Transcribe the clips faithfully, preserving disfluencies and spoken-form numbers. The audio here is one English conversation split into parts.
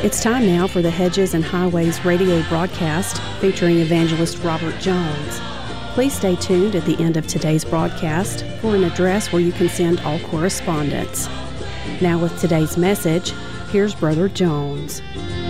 It's time now for the Hedges and Highways radio broadcast featuring evangelist Robert Jones. Please stay tuned at the end of today's broadcast for an address where you can send all correspondence. Now with today's message, here's Brother Jones.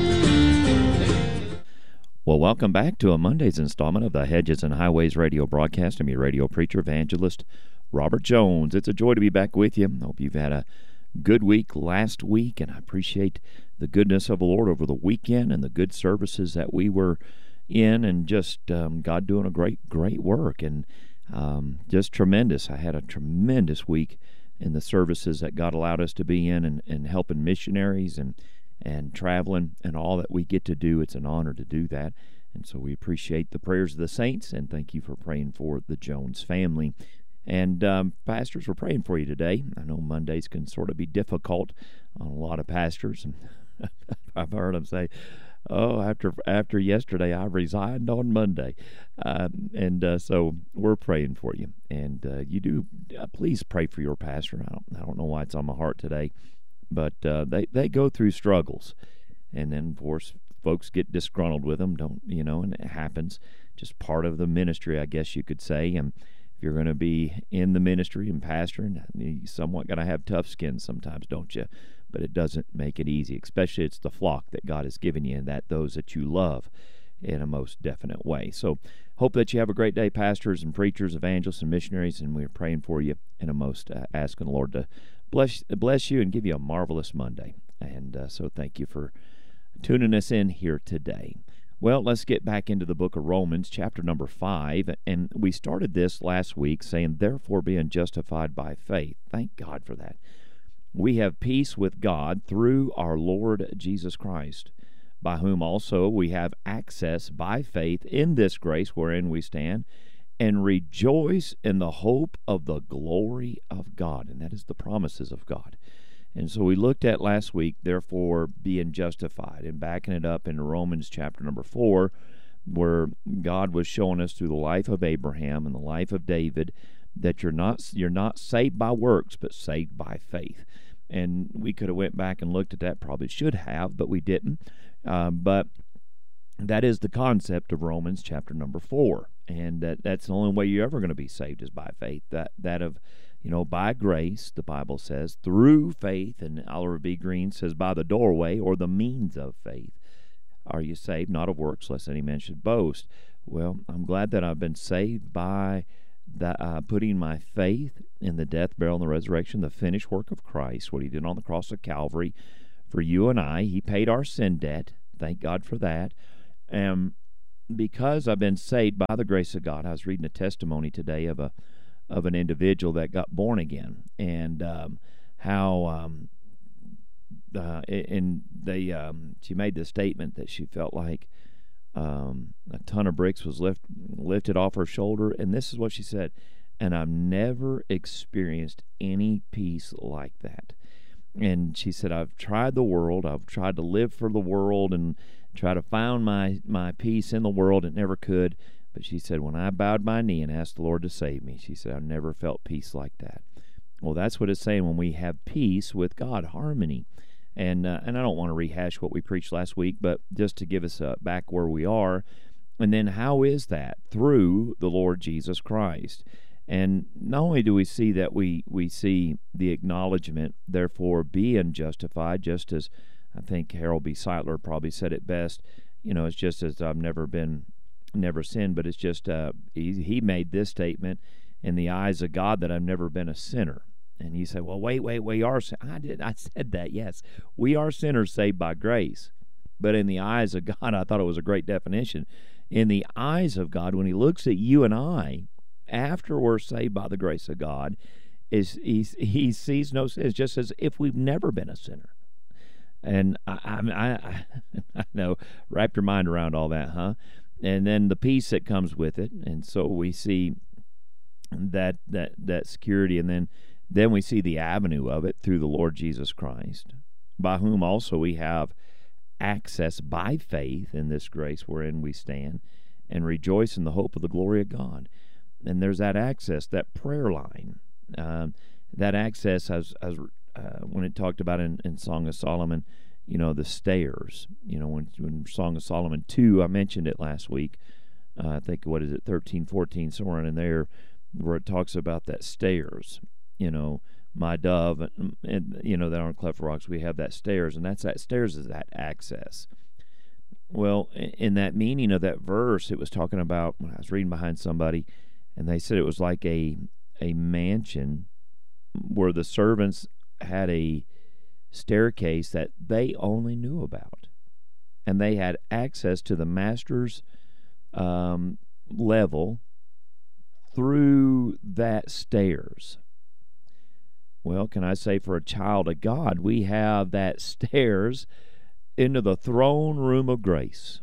Well, welcome back to a Monday's installment of the Hedges and Highways radio broadcast. I'm your radio preacher, evangelist Robert Jones. It's a joy to be back with you. I hope you've had a good week last week, and I appreciate the goodness of the Lord over the weekend and the good services that we were in, and just um, God doing a great, great work, and um, just tremendous. I had a tremendous week in the services that God allowed us to be in, and, and helping missionaries and and traveling and all that we get to do. It's an honor to do that, and so we appreciate the prayers of the saints, and thank you for praying for the Jones family. And um, pastors, we're praying for you today. I know Mondays can sort of be difficult on a lot of pastors, and I've heard them say, oh, after after yesterday, I resigned on Monday. Um, and uh, so we're praying for you. And uh, you do, uh, please pray for your pastor. I don't, I don't know why it's on my heart today, but uh, they, they go through struggles. And then, of course, folks get disgruntled with them, don't, you know, and it happens. Just part of the ministry, I guess you could say. And if you're going to be in the ministry and pastoring, you somewhat got to have tough skin sometimes, don't you? But it doesn't make it easy, especially it's the flock that God has given you, and that those that you love in a most definite way. So hope that you have a great day, pastors and preachers, evangelists and missionaries, and we're praying for you in a most, uh, asking the Lord to bless bless you and give you a marvelous Monday. And uh, so thank you for tuning us in here today. Well, let's get back into the book of Romans, chapter number five, and we started this last week saying, therefore being justified by faith. Thank God for that. We have peace with God through our Lord Jesus Christ, by whom also we have access by faith in this grace wherein we stand, and rejoice in the hope of the glory of God. And that is the promises of God. And so we looked at last week, therefore being justified, and backing it up into Romans chapter number four, where God was showing us through the life of Abraham and the life of David that you're not you're not saved by works, but saved by faith. And we could have went back and looked at that, probably should have, but we didn't. Uh, but that is the concept of Romans chapter number four, and that that's the only way you're ever going to be saved is by faith. That that of you know by grace, the Bible says, through faith, and Oliver B. Green says by the doorway or the means of faith are you saved, not of works, lest any man should boast. Well, I'm glad that I've been saved by that uh, putting my faith in the death, burial, and the resurrection, the finished work of Christ, what he did on the cross of Calvary for you and I. He paid our sin debt. Thank God for that. And because I've been saved by the grace of God, I was reading a testimony today of a of an individual that got born again, and um, how um, uh, and they um, she made the statement that she felt like Um, a ton of bricks was lift, lifted off her shoulder, and this is what she said, and I've never experienced any peace like that. And she said, I've tried the world, I've tried to live for the world and try to find my, my peace in the world, it never could. But she said, when I bowed my knee and asked the Lord to save me, she said, I've never felt peace like that. Well, that's what it's saying when we have peace with God, harmony. And uh, and I don't want to rehash what we preached last week, but just to give us uh, back where we are. And then how is that? Through the Lord Jesus Christ. And not only do we see that we, we see the acknowledgement, therefore being justified, just as I think Harold B. Seitler probably said it best, you know, it's just as I've never been, never sinned, but it's just, uh, he, he made this statement, in the eyes of God, that I've never been a sinner. And you say, well, wait, wait, we are, I did, I said that, yes. We are sinners saved by grace. But in the eyes of God, I thought it was a great definition. In the eyes of God, when he looks at you and I, after we're saved by the grace of God, is he, he sees no sin. It's just as if we've never been a sinner. And I, I, I, I know, wrap your mind around all that, huh? And then the peace that comes with it. And so we see that that that security, and then Then we see the avenue of it through the Lord Jesus Christ, by whom also we have access by faith in this grace wherein we stand, and rejoice in the hope of the glory of God. And there's that access, that prayer line, um, that access as as uh, when it talked about in, in Song of Solomon, you know, the stairs. You know, when, when Song of Solomon two, I mentioned it last week. Uh, I think, what is it, thirteen, fourteen, somewhere in there, where it talks about that stairs. You know, my dove, and, and you know, that on Cleft Rocks, we have that stairs, and that's that stairs is that access. Well, in that meaning of that verse, it was talking about, when I was reading behind somebody, and they said it was like a a mansion where the servants had a staircase that they only knew about, and they had access to the master's um, level through that stairs. Well, can I say, for a child of God, we have that stairs into the throne room of grace.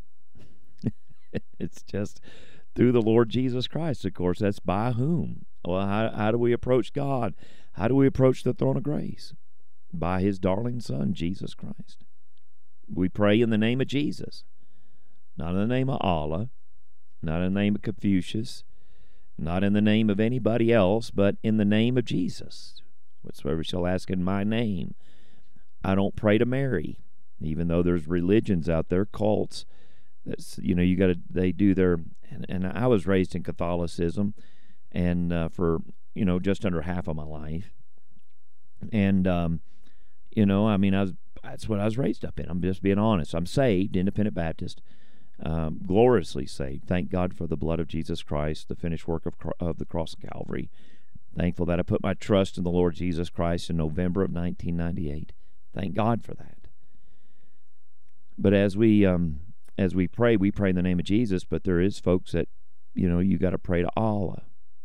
It's just through the Lord Jesus Christ, of course. That's by whom? Well, how, how do we approach God? How do we approach the throne of grace? By his darling Son, Jesus Christ. We pray in the name of Jesus, not in the name of Allah, not in the name of Confucius, not in the name of anybody else, but in the name of Jesus. Whatsoever shall ask in my name. I don't pray to Mary, even though there's religions out there, cults, that's, you know, you got to, they do their, and, and I was raised in Catholicism, and uh, for, you know, just under half of my life. And, um, you know, I mean, I was, that's what I was raised up in. I'm just being honest. I'm saved, Independent Baptist, um, gloriously saved. Thank God for the blood of Jesus Christ, the finished work of, of the cross of Calvary. Thankful that I put my trust in the Lord Jesus Christ in November of nineteen ninety-eight. Thank God for that. But as we um, as we pray, we pray in the name of Jesus, but there is folks that, you know, you got to pray to Allah.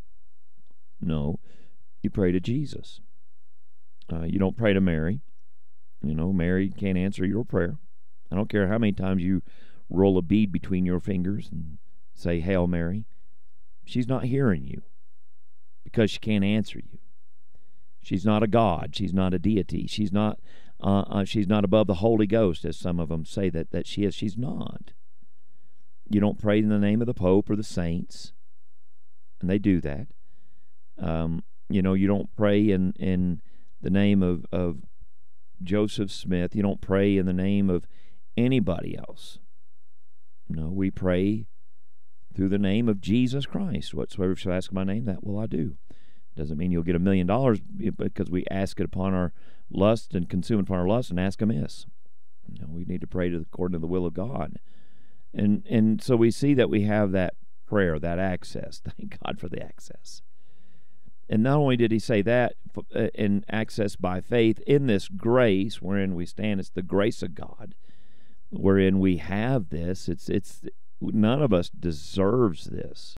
No, you pray to Jesus. Uh, you don't pray to Mary. You know, Mary can't answer your prayer. I don't care how many times you roll a bead between your fingers and say, Hail Mary. She's not hearing you because she can't answer you. She's not a God. She's not a deity. She's not uh, uh, she's not above the Holy Ghost, as some of them say that, that she is. She's not. You don't pray in the name of the Pope or the saints, and they do that. Um, you know, you don't pray in, in the name of, of Joseph Smith. You don't pray in the name of anybody else. No, we pray through the name of Jesus Christ. Whatsoever shall ask in my name, that will I do. Doesn't mean you'll get a million dollars because we ask it upon our lust and consume it upon our lust and ask amiss. You know, we need to pray to according to the will of God. And and so we see that we have that prayer, that access. Thank God for the access. And not only did he say that, in access by faith, in this grace wherein we stand, it's the grace of God, wherein we have this. It's it's none of us deserves this.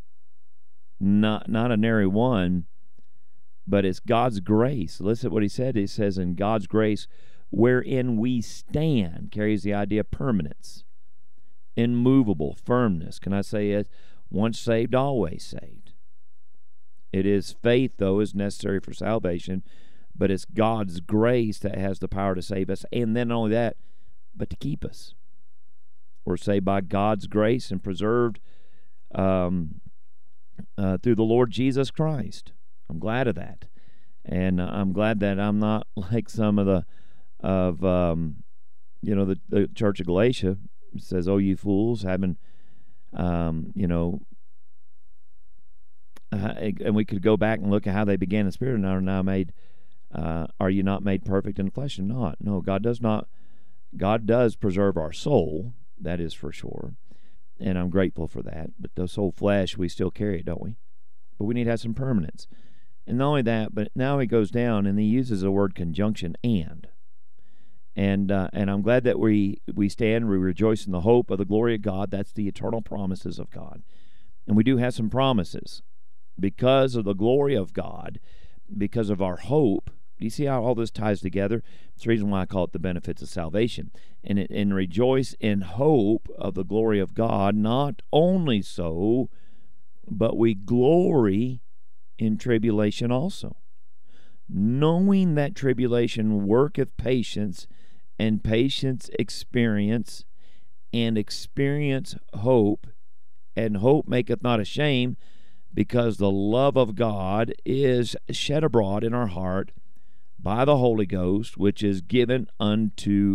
Not not a nary one, but it's God's grace. Listen to what he said. He says, in God's grace, wherein we stand, carries the idea of permanence, immovable, firmness. Can I say it? Once saved, always saved. It is faith, though, is necessary for salvation, but it's God's grace that has the power to save us, and then not only that, but to keep us. We're saved by God's grace and preserved um, uh, through the Lord Jesus Christ. I'm glad of that, and uh, I'm glad that I'm not like some of the of um, you know the, the Church of Galatia. It says, "Oh, you fools, having um, you know." Uh, and we could go back and look at how they began in spirit and are now made. Uh, are you not made perfect in the flesh? And not. No, God does not. God does preserve our soul. That is for sure, and I'm grateful for that. But the soul flesh, we still carry it, don't we? But we need to have some permanence. And not only that, but now he goes down and he uses the word conjunction and. And uh, and I'm glad that we we stand, we rejoice in the hope of the glory of God. That's the eternal promises of God, and we do have some promises. Because of the glory of God, because of our hope. Do you see how all this ties together? It's the reason why I call it the benefits of salvation. And, it, and rejoice in hope of the glory of God. Not only so, but we glory in tribulation also, knowing that tribulation worketh patience, and patience experience, and experience hope, and hope maketh not ashamed, because the love of God is shed abroad in our heart by the Holy Ghost, which is given unto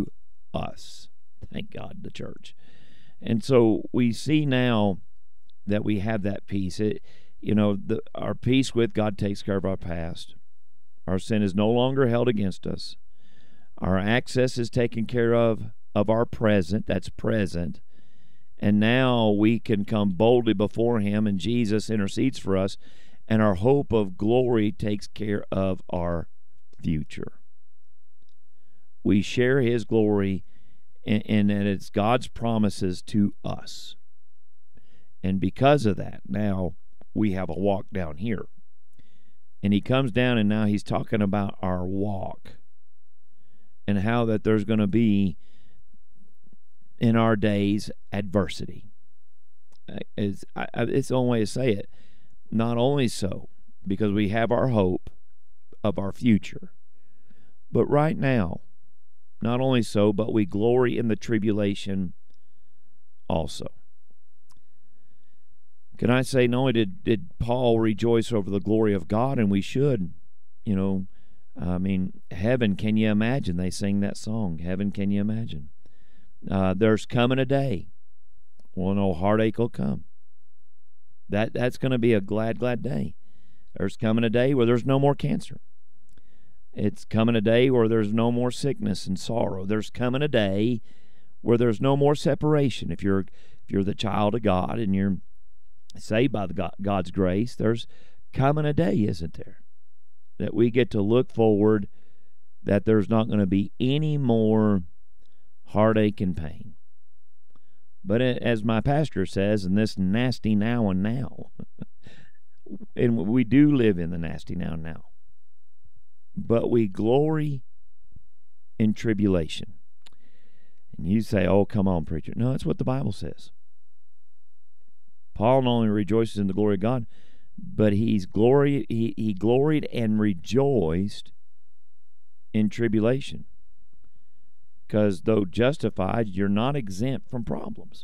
us. Thank God, the church. And so we see now that we have that peace. It, you know, the, our peace with God takes care of our past. Our sin is no longer held against us. Our access is taken care of of our present. That's present. And now we can come boldly before Him, and Jesus intercedes for us, and our hope of glory takes care of our future. We share His glory, and, and it's God's promises to us. And because of that, now we have a walk down here. And He comes down, and now He's talking about our walk and how that there's going to be in our days adversity. It's, I, it's the only way to say it. Not only so, because we have our hope of our future, but right now, not only so, but we glory in the tribulation also. Can I say, not only did, did Paul rejoice over the glory of God, and we should, you know, I mean, heaven, can you imagine? They sing that song, Heaven, Can You Imagine? Uh, there's coming a day when no heartache will come. That That's going to be a glad, glad day. There's coming a day where there's no more cancer. It's coming a day where there's no more sickness and sorrow. There's coming a day where there's no more separation. If you're if you're the child of God and you're saved by the God, God's grace, there's coming a day, isn't there, that we get to look forward, that there's not going to be any more heartache and pain. But as my pastor says, in this nasty now and now, and we do live in the nasty now and now, but we glory in tribulation. And you say, oh, come on, preacher. No, that's what the Bible says. Paul not only rejoices in the glory of God, but he's glory, he, he gloried and rejoiced in tribulation. Because though justified, you're not exempt from problems.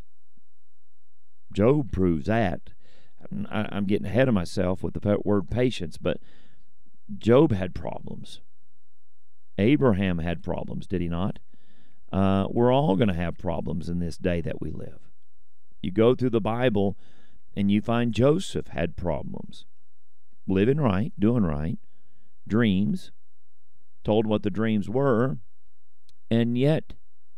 Job proves that. I'm getting ahead of myself with the word patience, but Job had problems. Abraham had problems, did he not? Uh, we're all going to have problems in this day that we live. You go through the Bible and you find Joseph had problems. Living right, doing right, dreams, told what the dreams were, and yet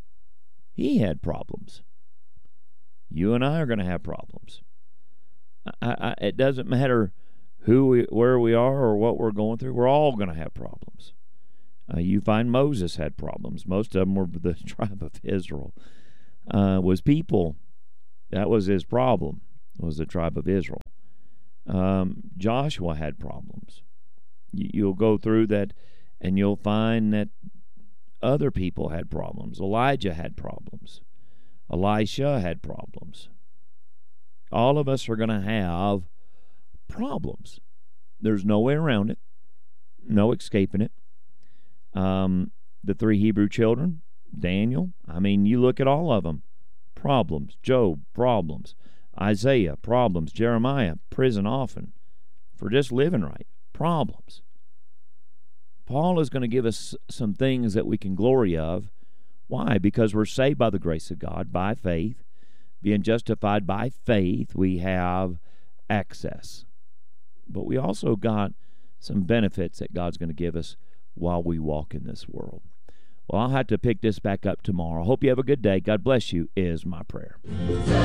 he had problems. You and I are going to have problems. I, I, it doesn't matter who we, where we are or what we're going through. We're all going to have problems. Uh, you find Moses had problems. Most of them were the tribe of Israel. Uh, was people. That was his problem, was the tribe of Israel. Um, Joshua had problems. You, you'll go through that and you'll find that other people had problems. Elijah had problems. Elisha had problems. All of us are going to have problems. There's no way around it. No escaping it. Um, the three Hebrew children, Daniel, I mean, you look at all of them. Problems. Job, problems. Isaiah, problems. Jeremiah, prison often for just living right. Problems. Paul is going to give us some things that we can glory of. Why? Because we're saved by the grace of God, by faith. Being justified by faith, we have access. But we also got some benefits that God's going to give us while we walk in this world. Well, I'll have to pick this back up tomorrow. Hope you have a good day. God bless you is my prayer.